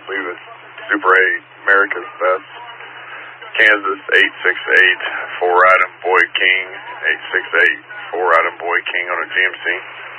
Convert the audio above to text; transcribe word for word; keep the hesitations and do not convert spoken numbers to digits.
believe it's Super eight, America's Best. Kansas, eight six eight, four item Boy King, eight six eight, four item Boy King on a G M C.